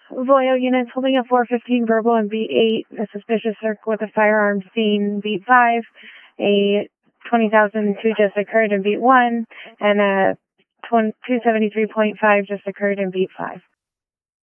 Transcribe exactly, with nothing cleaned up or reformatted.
Loyal units holding a four fifteen verbal in beat eight, a suspicious circle with a firearm seen beat five, a twenty thousand two just occurred in beat one, and a two seventy-three point five just occurred in beat five.